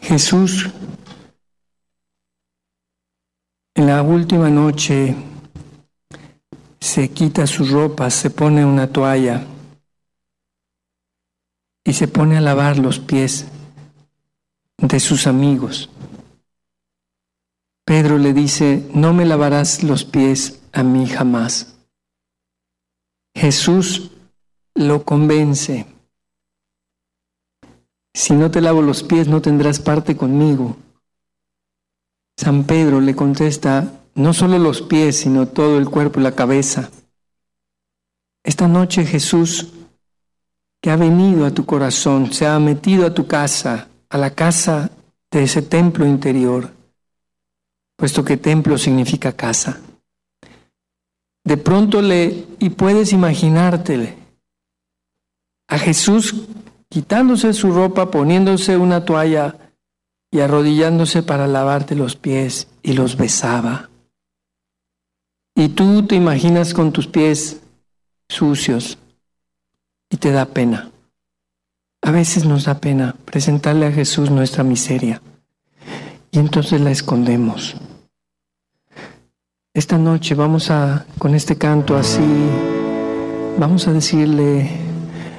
Jesús, en la última noche, se quita sus ropas, se pone una toalla y se pone a lavar los pies de sus amigos. Pedro le dice: no me lavarás los pies a mí jamás. Jesús lo convence: si no te lavo los pies, no tendrás parte conmigo. San Pedro le contesta: no solo los pies, sino todo el cuerpo y la cabeza. Esta noche Jesús, que ha venido a tu corazón, se ha metido a tu casa, a la casa de ese templo interior, puesto que templo significa casa. De pronto y puedes imaginártele a Jesús quitándose su ropa, poniéndose una toalla y arrodillándose para lavarte los pies, y los besaba. Y tú te imaginas con tus pies sucios y te da pena. A veces nos da pena presentarle a Jesús nuestra miseria y entonces la escondemos. Esta noche con este canto así, vamos a decirle: